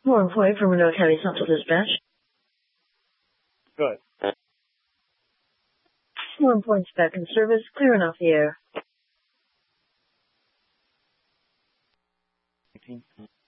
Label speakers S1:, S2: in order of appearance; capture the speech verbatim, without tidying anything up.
S1: Warren Point from Monroe County Central Dispatch.
S2: Good.
S1: Warren Point's back in service, clearing off the air.